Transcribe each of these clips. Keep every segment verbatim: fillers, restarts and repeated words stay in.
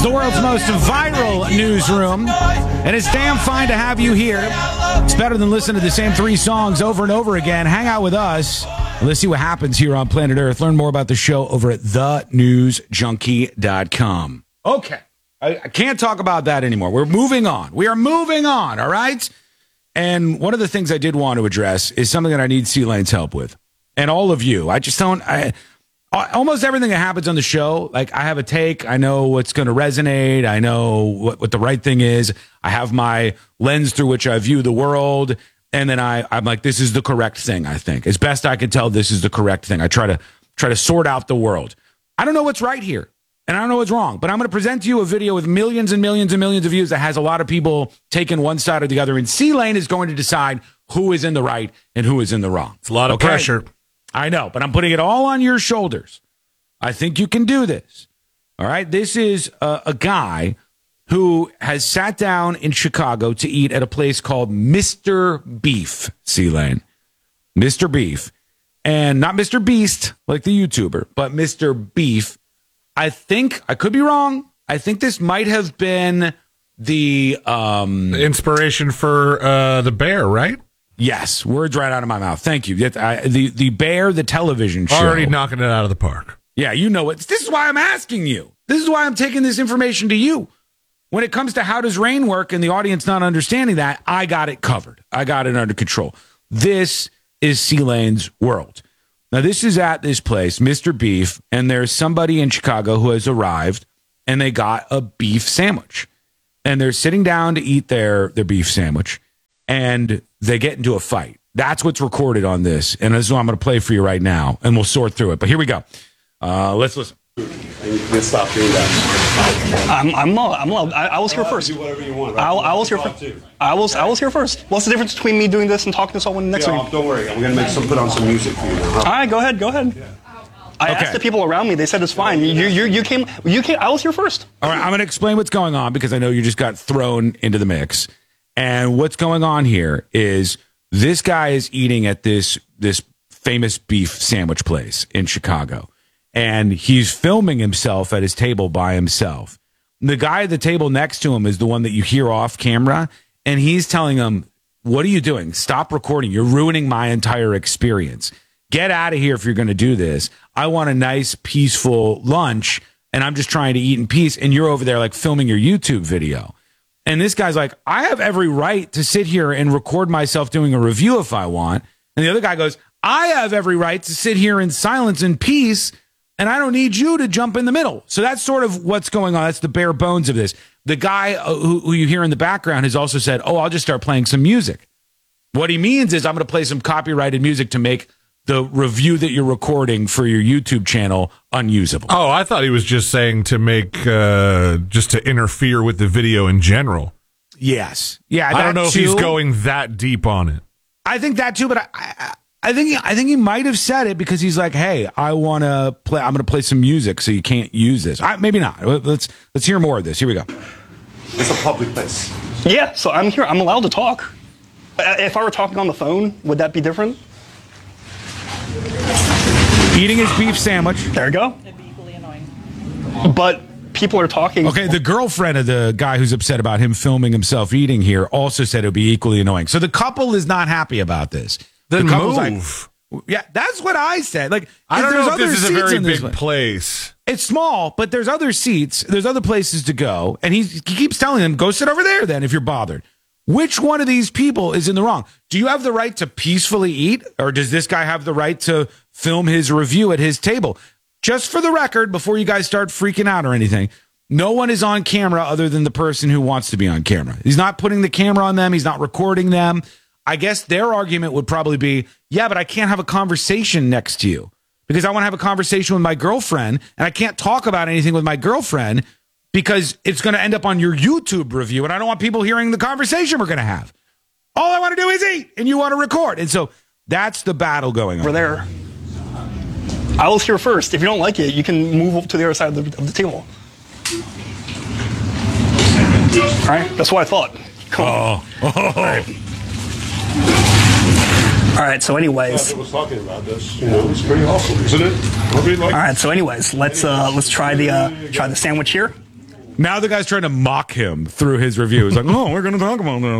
the world's most viral newsroom, and it's damn fine to have you here. It's better than listening to the same three songs over and over again. Hang out with us. Let's see what happens here on planet Earth. Learn more about the show over at the news junkie dot com. Okay. I, I can't talk about that anymore. We're moving on. We are moving on, all right? And one of the things I did want to address is something that I need C-Lane's help with. And all of you. I just don't... I, almost everything that happens on the show, like I have a take. I know what's going to resonate. I know what, what the right thing is. I have my lens through which I view the world. And then I, I'm like, this is the correct thing, I think. As best I can tell, this is the correct thing. I try to try to sort out the world. I don't know what's right here, and I don't know what's wrong, but I'm going to present to you a video with millions and millions and millions of views that has a lot of people taking one side or the other, and C-Lane is going to decide who is in the right and who is in the wrong. It's a lot of okay? pressure. I know, but I'm putting it all on your shoulders. I think you can do this. All right? This is a, a guy who has sat down in Chicago to eat at a place called Mister Beef, C-Lane. Mister Beef. And not Mister Beast, like the YouTuber, but Mister Beef. I think, I could be wrong, I think this might have been the... Um, the inspiration for uh, The Bear, right? Yes, words right out of my mouth. Thank you. I, the, the Bear, the television show. Already knocking it out of the park. Yeah, you know it. This is why I'm asking you. This is why I'm taking this information to you. When it comes to how does rain work and the audience not understanding that, I got it covered. I got it under control. This is C-Lane's world. Now, this is at this place, Mister Beef, and there's somebody in Chicago who has arrived, and they got a beef sandwich. And they're sitting down to eat their, their beef sandwich, and they get into a fight. That's what's recorded on this, and this is what I'm going to play for you right now, and we'll sort through it. But here we go. Uh, let's listen. And you can stop doing that. I'm, I'm, I'm allowed. I, I was here first. Do whatever you want. Right? I, I was here first. I was, I was here first. What's the difference between me doing this and talking to someone next yeah, week? Don't worry. I'm gonna make some, put on some music for you now. All right, go ahead, go ahead. Yeah. I okay. asked the people around me. They said it's fine. You, you, you came. You came. I was here first. All right, I'm going to explain what's going on because I know you just got thrown into the mix. And what's going on here is this guy is eating at this this famous beef sandwich place in Chicago. And he's filming himself at his table by himself. The guy at the table next to him is the one that you hear off camera, and he's telling him, what are you doing? Stop recording. You're ruining my entire experience. Get out of here if you're going to do this. I want a nice, peaceful lunch, and I'm just trying to eat in peace, and you're over there like filming your YouTube video. And this guy's like, I have every right to sit here and record myself doing a review if I want. And the other guy goes, I have every right to sit here in silence and peace, and I don't need you to jump in the middle. So that's sort of what's going on. That's the bare bones of this. The guy who, who you hear in the background has also said, oh, I'll just start playing some music. What he means is I'm going to play some copyrighted music to make the review that you're recording for your YouTube channel unusable. Oh, I thought he was just saying to make, uh, just to interfere with the video in general. Yes. Yeah. I don't know too. if he's going that deep on it. I think that too, but I, I, I think he, I think he might have said it because he's like, "Hey, I want to play. I'm going to play some music, so you can't use this." I, maybe not. Let's let's hear more of this. Here we go. It's a public place. Yeah, so I'm here. I'm allowed to talk. If I were talking on the phone, would that be different? Eating his beef sandwich. There you go. It'd be equally annoying. But people are talking. Okay, the girlfriend of the guy who's upset about him filming himself eating here also said it would be equally annoying. So the couple is not happy about this. Then the couple's move. Like, yeah, that's what I said. Like, I don't know if this is a very big place. place. It's small, but there's other seats. There's other places to go. And he, he keeps telling them, go sit over there then if you're bothered. Which one of these people is in the wrong? Do you have the right to peacefully eat? Or does this guy have the right to film his review at his table? Just for the record, before you guys start freaking out or anything, no one is on camera other than the person who wants to be on camera. He's not putting the camera on them. He's not recording them. I guess their argument would probably be, yeah, but I can't have a conversation next to you because I want to have a conversation with my girlfriend and I can't talk about anything with my girlfriend because it's going to end up on your YouTube review and I don't want people hearing the conversation we're going to have. All I want to do is eat and you want to record. And so that's the battle going on. Over there. I was here first. If you don't like it, you can move up to the other side of the, of the table. All right? That's what I thought. Come on. Oh. Oh. All right. All right, so anyways. I was talking about this. You know, it's pretty awesome, isn't it? Nobody likes All right, so anyways, let's uh, let's try the uh, try the sandwich here. Now the guy's trying to mock him through his review. He's like, oh, we're going to talk about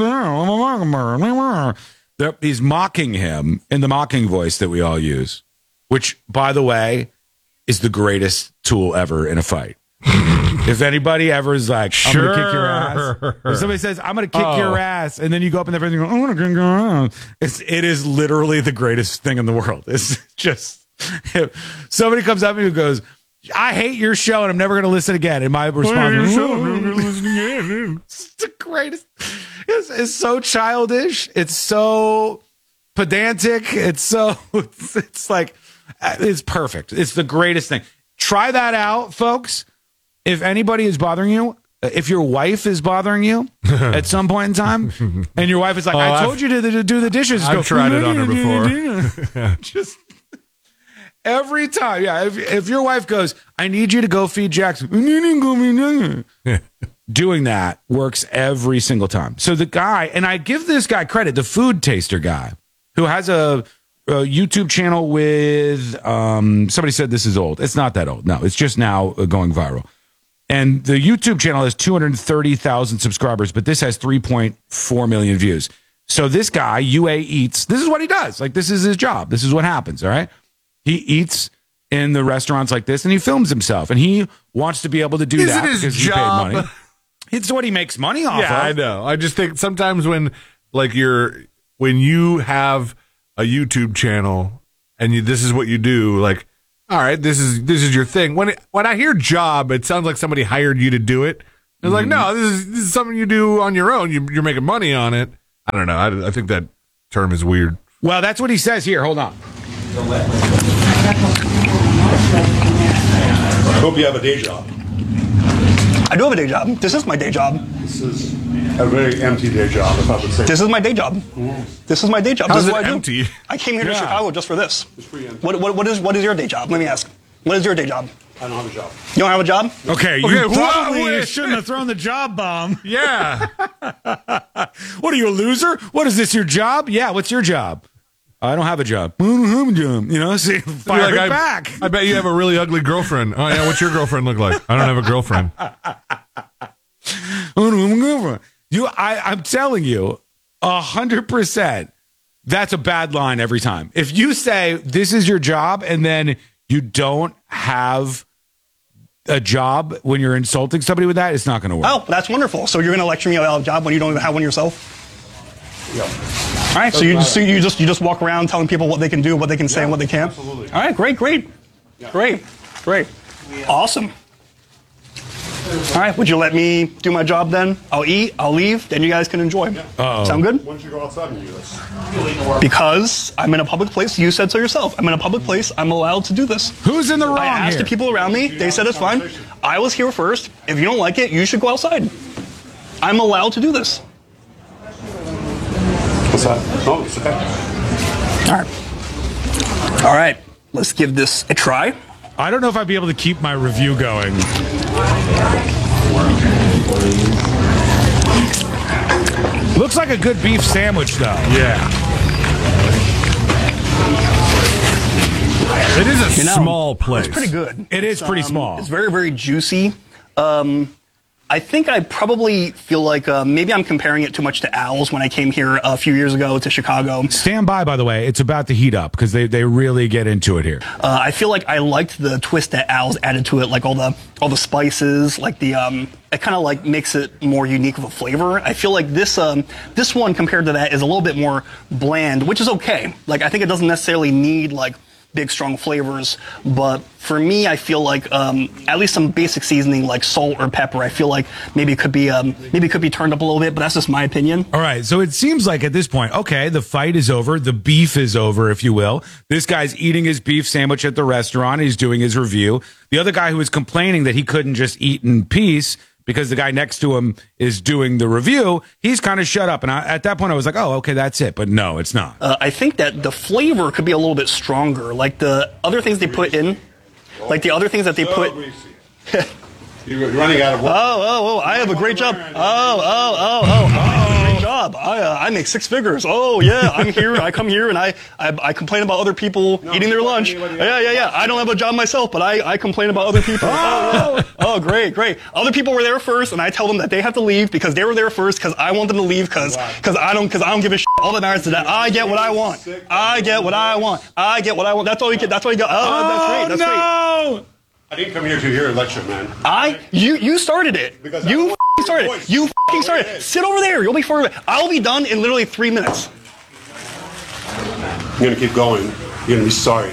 this. He's mocking him in the mocking voice that we all use, which, by the way, is the greatest tool ever in a fight. If anybody ever is like, I'm sure. going to kick your ass. If somebody says, I'm going to kick oh. your ass, and then you go up in there and you go, oh, I'm going to go. It's, it is literally the greatest thing in the world. It's just, if somebody comes up and goes, I hate your show and I'm never going to listen again. And my response is, it's the greatest. It's, it's so childish. It's so pedantic. It's so, it's, it's like, it's perfect. It's the greatest thing. Try that out, folks. If anybody is bothering you, if your wife is bothering you at some point in time, and your wife is like, oh, I told I've, you to, to do the dishes. I've go, tried it on her before. Just every time. Yeah. If, if your wife goes, I need you to go feed Jackson. Doing that works every single time. So the guy, and I give this guy credit, the food taster guy, who has a, a YouTube channel with, um, somebody said this is old. It's not that old. No, it's just now going viral. And the YouTube channel has two hundred thirty thousand subscribers, but this has three point four million views. So this guy, U A Eats, this is what he does. Like, this is his job. This is what happens, all right? He eats in the restaurants like this, and he films himself. And he wants to be able to do is that it his because job? he paid money. It's what he makes money off yeah, of. I know. I just think sometimes when, like, you're, when you have a YouTube channel and you, this is what you do, like, all right, this is this is your thing. When it, when I hear job, it sounds like somebody hired you to do it. It's mm-hmm. like, no, this is this is something you do on your own. You, you're making money on it. I don't know. I, I think that term is weird. Well, that's what he says here. Hold on. I hope you have a day job. I do have a day job. This is my day job. This is a very empty day job, if I would say. This is my day job. Mm-hmm. This is my day job. How this is is it what empty? I do. I came here to yeah. Chicago just for this. It's pretty empty. What, what, what, is, what is your day job? Let me ask. What is your day job? I don't have a job. You don't have a job? Okay, you okay, probably whoa, shouldn't have thrown the job bomb. Yeah. What are you, a loser? What is this, your job? Yeah, what's your job? I don't have a job. I don't have a job. You know, see, fire like, it I, back. I bet you have a really ugly girlfriend. Oh, yeah, what's your girlfriend look like? I don't have a girlfriend. I don't have a girlfriend. You, I, I'm telling you, a hundred percent, that's a bad line every time. If you say this is your job and then you don't have a job when you're insulting somebody with that, it's not going to work. Oh, that's wonderful. So you're going to lecture me about a job when you don't even have one yourself? Yeah. All right. So you just so you just you just walk around telling people what they can do, what they can say, Yeah, and what they can't. absolutely. All right. Great. Great. Yeah. Great. Great. Awesome. All right. Would you let me do my job then? I'll eat. I'll leave. Then you guys can enjoy. Uh-oh. Sound good? Why don't you go outside and do this? Because I'm in a public place. You said so yourself. I'm in a public place. I'm allowed to do this. Who's in the wrong I asked here? the people around me. They said it's fine. I was here first. If you don't like it, you should go outside. I'm allowed to do this. What's that? No, it's okay. All right. All right. Let's give this a try. I don't know if I'd be able to keep my review going. Looks like a good beef sandwich, though. Yeah. It is a You know, small place. It's pretty good. It is pretty Um, small. It's very, very juicy. Um, I think I probably feel like uh, maybe I'm comparing it too much to Al's when I came here a few years ago to Chicago. Stand by, by the way. It's about to heat up because they, they really get into it here. Uh, I feel like I liked the twist that Al's added to it, like all the all the spices, like the um, it kind of like makes it more unique of a flavor. I feel like this um, this one compared to that is a little bit more bland, which is okay. Like I think it doesn't necessarily need like big strong flavors, but for me, I feel like um, at least some basic seasoning like salt or pepper. I feel like maybe it could be um, maybe it could be turned up a little bit, but that's just my opinion. All right, so it seems like at this point, okay, the fight is over, the beef is over, if you will. This guy's eating his beef sandwich at the restaurant. He's doing his review. The other guy who was complaining that he couldn't just eat in peace because the guy next to him is doing the review, he's kind of shut up. And I, at that point, I was like, oh, okay, that's it. But no, it's not. Uh, I think that the flavor could be a little bit stronger. Like the other things they put in, like the other things that they put. You're running out of work. Oh, oh, oh! I have a great job. Oh, oh, oh, oh! I have a great job. job. I uh, I make six figures. Oh yeah, I'm here. I come here and I I, I complain about other people no, eating their lunch. Yeah, yeah, yeah. I don't have a job myself, but I, I complain about other people. oh, yeah. oh, great, great. Other people were there first, and I tell them that they have to leave because they were there first because I want them to leave because because I don't because I don't give a shit. All that matters is that I get what I want. I get what I want. I get what I want. That's all you get. That's all you got. Oh, oh that's great. That's no. great. I didn't come here to hear a lecture, man. I you you started it. Because you f***ing started voice. it. You f***ing started it. Sit over there. You'll be far. I'll be done in literally three minutes. You're gonna keep going. You're gonna be sorry.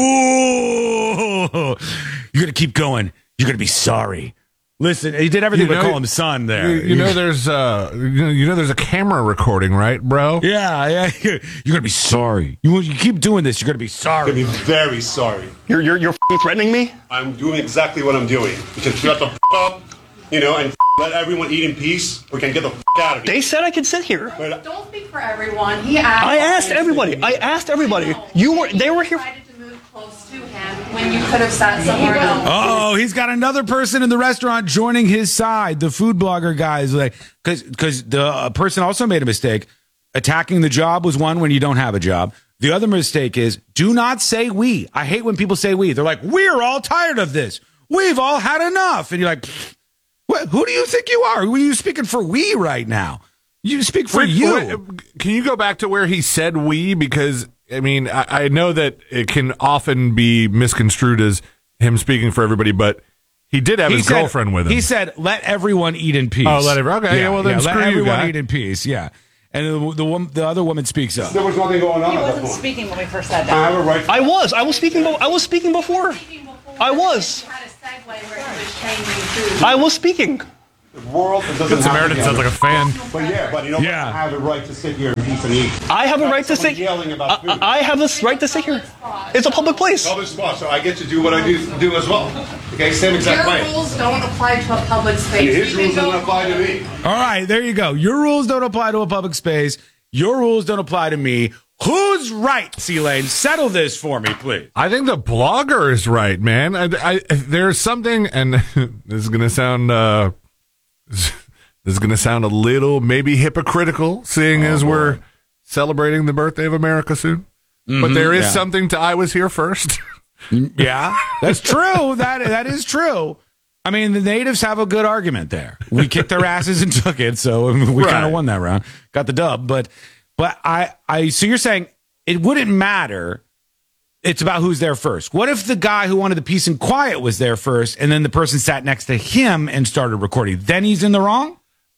Ooh, you're gonna keep going. You're gonna be sorry. Listen, he did everything You know, but call him son there. You, you know, there's uh, you know, you know, there's a camera recording, right, bro? Yeah, yeah. You're gonna be sorry. You you keep doing this. You're gonna be You're sorry. gonna be very sorry. You're you're you're f***ing threatening me. I'm doing exactly what I'm doing. You can shut the f- up, you know, and f- let everyone eat in peace. We can get the f- out of here. They said I could sit here. But Don't speak for everyone. He asked. I asked everybody. I asked everybody. You were. They were here. Decided to move close to him when you could have sat somewhere else. Oh, he's got another person in the restaurant joining his side. The food blogger guy is like, because because the uh, person also made a mistake. Attacking the job was one when you don't have a job. The other mistake is do not say we. I hate when people say we. They're like, we're all tired of this. We've all had enough. And you're like, what, who do you think you are? Who are you speaking for we right now? You speak for Wait, you. wait, can you go back to where he said we? Because, I mean, I, I know that it can often be misconstrued as him speaking for everybody, but he did have He his said- girlfriend with him. He said, let everyone eat in peace. Oh, let everyone- okay, yeah, well, then let screw you, everyone guy. eat in peace. Yeah. And the, the, woman, the other woman speaks up. there was nothing going on He at that wasn't point. speaking when we first sat I down. have a right. I was. I was speaking. Be- I was speaking before. I was. He had a segue where he was training you through. I was speaking. The world it doesn't Good have Samaritan to sounds like a fan. But yeah, but you know, Yeah. I have a right to sit here in peace and eat. I have a Not right to someone sit. Yelling I, about food. I I have this right to sit here. It's a public place. Public spot, so I get to do what I do, do as well. Okay, same exact Your way. rules don't apply to a public And space. his We rules can go don't apply to me. All right, there you go. Your rules don't apply to a public space. Your rules don't apply to me. Who's right, C-Lane? Settle this for me, please. I think the blogger is right, man. I, I, there's something, and this is going to sound, uh, this is going to sound a little maybe hypocritical, seeing Oh, as we're celebrating the birthday of America soon. Mm-hmm, But there is yeah. something to I was here first. Yeah, that's true. That that is true. I mean, the natives have a good argument there. We kicked their asses and took it, so we Right. kind of won that round, got the dub. But but I I so you're saying it wouldn't matter. It's about who's there first. What if the guy who wanted the peace and quiet was there first, and then the person sat next to him and started recording? Then he's in the wrong.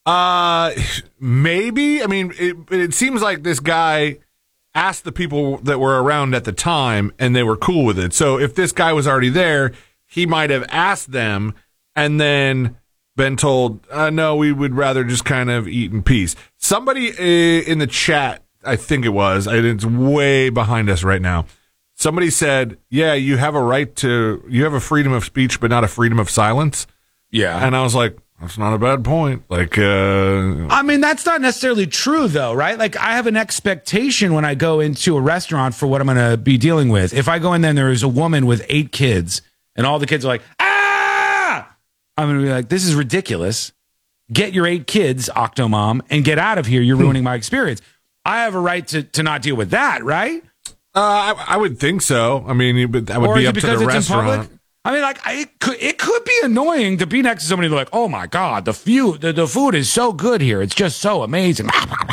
Uh, maybe. I mean, it, it seems like this guy asked the people that were around at the time, and they were cool with it. So if this guy was already there, he might have asked them and then been told, uh, no, we would rather just kind of eat in peace. Somebody uh, in the chat, I think it was, and it's way behind us right now. Somebody said, yeah, you have a right to, you have a freedom of speech, but not a freedom of silence. Yeah, And I was like, that's not a bad point. Like, uh, I mean, that's not necessarily true, though, right? Like, I have an expectation when I go into a restaurant for what I'm going to be dealing with. If I go in there and there is a woman with eight kids and all the kids are like, ah, I'm going to be like, this is ridiculous. Get your eight kids, Octomom, and get out of here. You're ruining my experience. I have a right to, to not deal with that, right? Uh, I, I would think so. I mean, but that would Or be is it up to because the it's in public? restaurant. I mean, like, I, it could it could be annoying to be next to somebody like, oh my god, the few the, the food is so good here, it's just so amazing.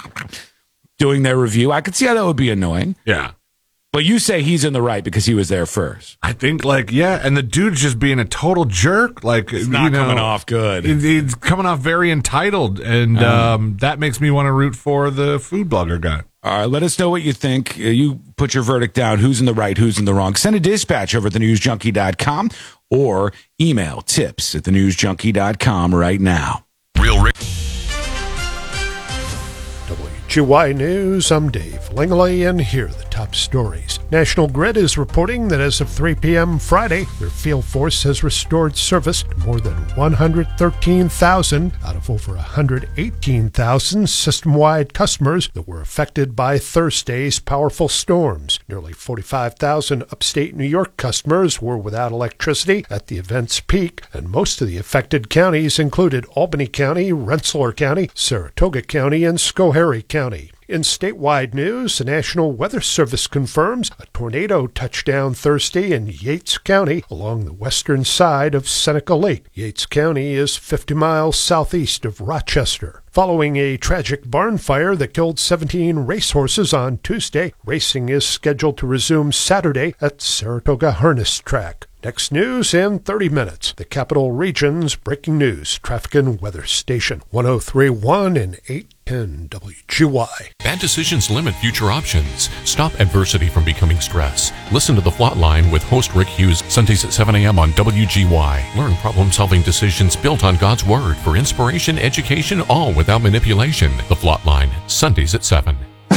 Doing their review, I could see how that would be annoying. Yeah, But you say he's in the right because he was there first. I think like yeah, and the dude's just being a total jerk. Like It's not you know, coming off good. it- It's coming off very entitled, and um, that makes me want to root for the food blogger guy. All right, let us know what you think. Uh, You put your verdict down. Who's in the right? Who's in the wrong? Send a dispatch over at the news junkie dot com or email tips at the news junkie dot com right now. Real Rick. W G Y News, I'm Dave Langley, and here are the top stories. National Grid is reporting that as of three p.m. Friday, their field force has restored service to more than one hundred thirteen thousand out of over one hundred eighteen thousand system-wide customers that were affected by Thursday's powerful storms. Nearly forty-five thousand upstate New York customers were without electricity at the event's peak, and most of the affected counties included Albany County, Rensselaer County, Saratoga County, and Schoharie County. In statewide news, the National Weather Service confirms a tornado touched down Thursday in Yates County along the western side of Seneca Lake. Yates County is fifty miles southeast of Rochester. Following a tragic barn fire that killed seventeen racehorses on Tuesday, racing is scheduled to resume Saturday at Saratoga Harness Track. Next news in thirty minutes. The Capital Region's breaking news, traffic and weather station, one oh three point one and eight ten W G Y. Bad decisions limit future options. Stop adversity from becoming stress. Listen to The Flot Line with host Rick Hughes, Sundays at seven a.m. on W G Y. Learn problem-solving decisions built on God's Word for inspiration, education, all without manipulation. The Flot Line, Sundays at seven.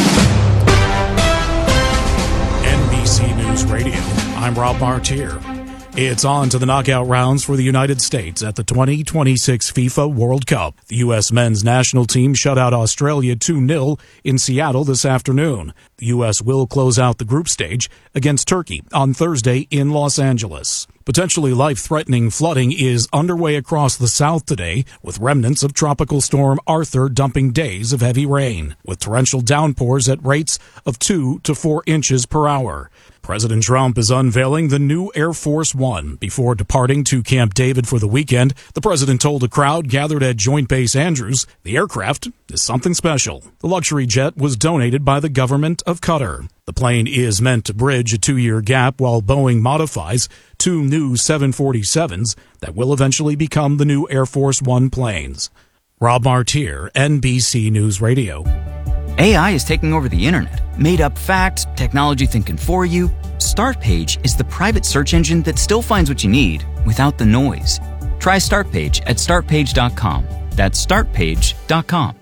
N B C News Radio. I'm Rob Martier. It's on to the knockout rounds for the United States at the twenty twenty-six FIFA World Cup. The U S men's national team shut out Australia two nil in Seattle this afternoon. The U S will close out the group stage against Turkey on Thursday in Los Angeles. Potentially life-threatening flooding is underway across the South today, with remnants of Tropical Storm Arthur dumping days of heavy rain, with torrential downpours at rates of two to four inches per hour. President Trump is unveiling the new Air Force One. Before departing to Camp David for the weekend, the president told a crowd gathered at Joint Base Andrews the aircraft is something special. The luxury jet was donated by the government of Qatar. The plane is meant to bridge a two-year gap while Boeing modifies two new seven forty-sevens that will eventually become the new Air Force One planes. Rob Martier, N B C News Radio. A I is taking over the internet. Made-up facts, technology thinking for you. Startpage is the private search engine that still finds what you need without the noise. Try Startpage at start page dot com. That's start page dot com.